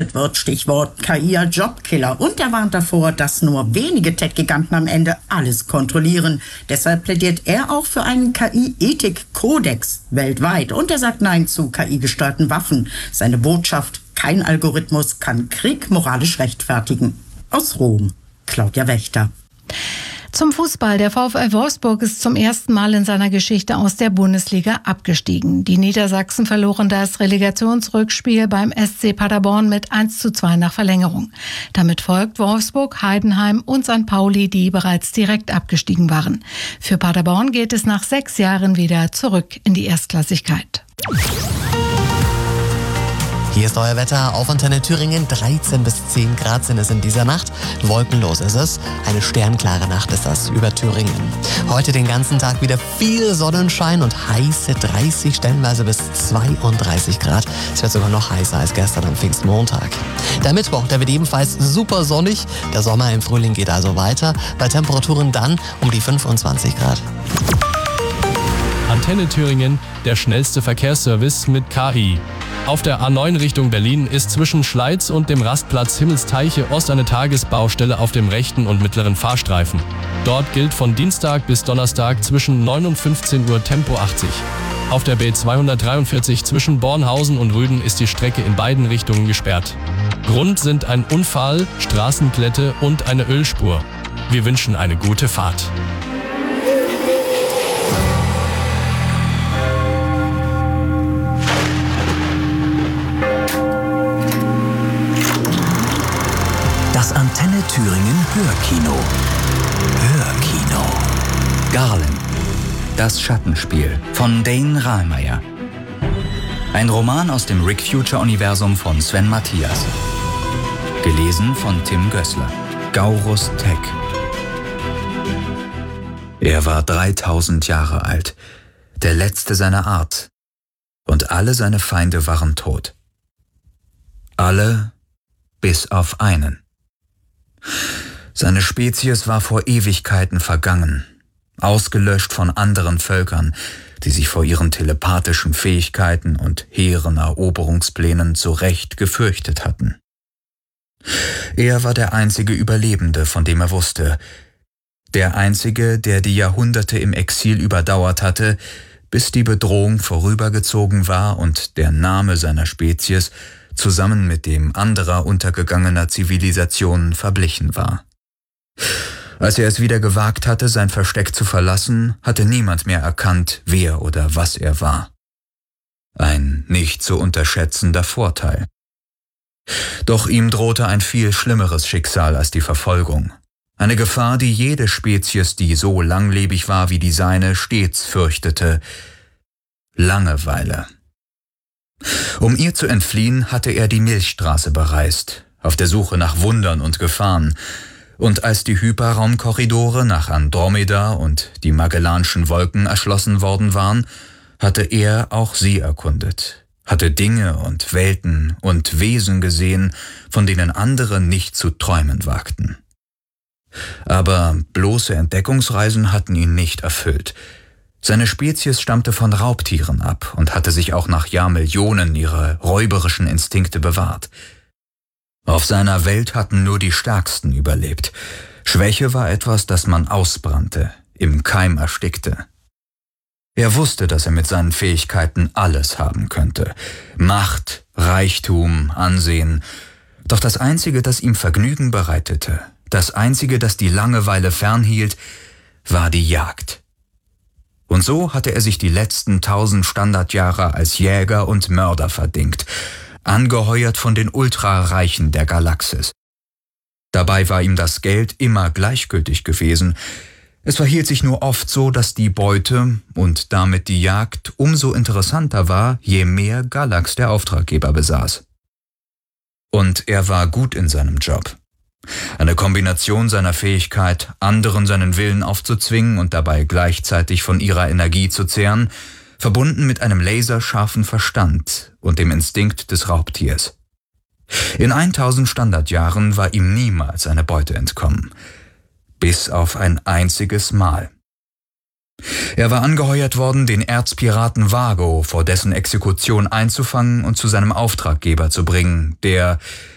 beobachtet wird. Stichwort KI als Jobkiller. Und er warnt davor, dass nur wenige Tech-Giganten am Ende alles kontrollieren. Deshalb plädiert er auch für einen KI-Ethik-Kodex weltweit. Und er sagt Nein zu KI-gesteuerten Waffen. Seine Botschaft: Kein Algorithmus kann Krieg moralisch rechtfertigen. Aus Rom, Claudia Wächter. Zum Fußball. Der VfL Wolfsburg ist zum ersten Mal in seiner Geschichte aus der Bundesliga abgestiegen. Die Niedersachsen verloren das Relegationsrückspiel beim SC Paderborn mit 1:2 nach Verlängerung. Damit folgt Wolfsburg, Heidenheim und St. Pauli, die bereits direkt abgestiegen waren. Für Paderborn geht es nach 6 Jahren wieder zurück in die Erstklassigkeit. Hier ist euer Wetter auf Antenne Thüringen. 13 bis 10 Grad sind es in dieser Nacht. Wolkenlos ist es. Eine sternklare Nacht ist das über Thüringen. Heute den ganzen Tag wieder viel Sonnenschein und heiße 30, stellenweise bis 32 Grad. Es wird sogar noch heißer als gestern am Pfingstmontag. Der Mittwoch, der wird ebenfalls super sonnig. Der Sommer im Frühling geht also weiter. Bei Temperaturen dann um die 25 Grad. Antenne Thüringen, der schnellste Verkehrsservice mit KI. Auf der A9 Richtung Berlin ist zwischen Schleiz und dem Rastplatz Himmelsteiche Ost eine Tagesbaustelle auf dem rechten und mittleren Fahrstreifen. Dort gilt von Dienstag bis Donnerstag zwischen 9 und 15 Uhr Tempo 80. Auf der B243 zwischen Bornhausen und Rüden ist die Strecke in beiden Richtungen gesperrt. Grund sind ein Unfall, Straßenglätte und eine Ölspur. Wir wünschen eine gute Fahrt. Das Antenne Thüringen Hörkino. Hörkino. Garland. Das Schattenspiel von Dane Rahlmeier. Ein Roman aus dem Rick Future-Universum von Sven Mathias. Gelesen von Tim Gößler. Gaurus Tech. Er war 3000 Jahre alt, der letzte seiner Art. Und alle seine Feinde waren tot. Alle bis auf einen. Seine Spezies war vor Ewigkeiten vergangen, ausgelöscht von anderen Völkern, die sich vor ihren telepathischen Fähigkeiten und hehren Eroberungsplänen zu Recht gefürchtet hatten. Er war der einzige Überlebende, von dem er wusste, der einzige, der die Jahrhunderte im Exil überdauert hatte, bis die Bedrohung vorübergezogen war und der Name seiner Spezies zusammen mit dem anderer untergegangener Zivilisationen verblichen war. Als er es wieder gewagt hatte, sein Versteck zu verlassen, hatte niemand mehr erkannt, wer oder was er war. Ein nicht zu unterschätzender Vorteil. Doch ihm drohte ein viel schlimmeres Schicksal als die Verfolgung. Eine Gefahr, die jede Spezies, die so langlebig war wie die seine, stets fürchtete: Langeweile. Um ihr zu entfliehen, hatte er die Milchstraße bereist, auf der Suche nach Wundern und Gefahren. Und als die Hyperraumkorridore nach Andromeda und die Magellanschen Wolken erschlossen worden waren, hatte er auch sie erkundet, hatte Dinge und Welten und Wesen gesehen, von denen andere nicht zu träumen wagten. Aber bloße Entdeckungsreisen hatten ihn nicht erfüllt. Seine Spezies stammte von Raubtieren ab und hatte sich auch nach Jahrmillionen ihre räuberischen Instinkte bewahrt. Auf seiner Welt hatten nur die Stärksten überlebt. Schwäche war etwas, das man ausbrannte, im Keim erstickte. Er wusste, dass er mit seinen Fähigkeiten alles haben könnte. Macht, Reichtum, Ansehen. Doch das Einzige, das ihm Vergnügen bereitete, das Einzige, das die Langeweile fernhielt, war die Jagd. Und so hatte er sich die letzten 1000 Standardjahre als Jäger und Mörder verdingt, angeheuert von den Ultrareichen der Galaxis. Dabei war ihm das Geld immer gleichgültig gewesen. Es verhielt sich nur oft so, dass die Beute und damit die Jagd umso interessanter war, je mehr Galax der Auftraggeber besaß. Und er war gut in seinem Job. Eine Kombination seiner Fähigkeit, anderen seinen Willen aufzuzwingen und dabei gleichzeitig von ihrer Energie zu zehren, verbunden mit einem laserscharfen Verstand und dem Instinkt des Raubtiers. In 1000 Standardjahren war ihm niemals eine Beute entkommen. Bis auf ein einziges Mal. Er war angeheuert worden, den Erzpiraten Vago vor dessen Exekution einzufangen und zu seinem Auftraggeber zu bringen, der,